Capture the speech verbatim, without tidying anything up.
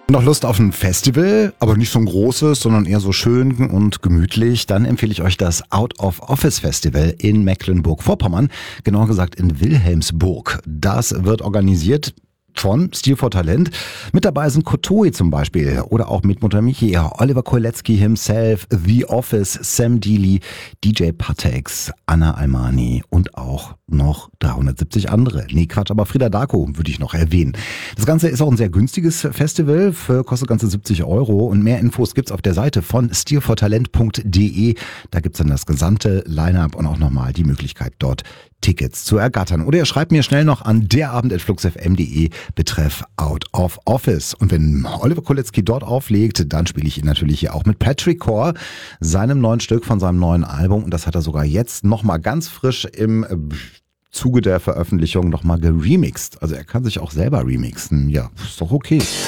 Noch Lust auf ein Festival, aber nicht so ein großes, sondern eher so schön und gemütlich? Dann empfehle ich euch das Out of Office Festival in Mecklenburg-Vorpommern, genauer gesagt in Wilhelmsburg. Das wird organisiert von Stil for Talent. Mit dabei sind Kotoi zum Beispiel oder auch Mitmutter Michi, Oliver Kolecki himself, The Office, Sam Deely, D J Patex, Anna Almani und auch noch dreihundertsiebzig andere. Nee, Quatsch, aber Frida Darko würde ich noch erwähnen. Das Ganze ist auch ein sehr günstiges Festival, für kostet ganze siebzig Euro und mehr Infos gibt's auf der Seite von stil for talent punkt de. Da gibt's dann das gesamte Line-Up und auch nochmal die Möglichkeit, dort Tickets zu ergattern. Oder ihr schreibt mir schnell noch an derabend at flux f m punkt de betreff Out of Office. Und wenn Oliver Kolecki dort auflegt, dann spiele ich ihn natürlich hier auch mit Patrick Core, seinem neuen Stück von seinem neuen Album. Und das hat er sogar jetzt nochmal ganz frisch im Zuge der Veröffentlichung nochmal geremixed. Also er kann sich auch selber remixen. Ja, ist doch okay.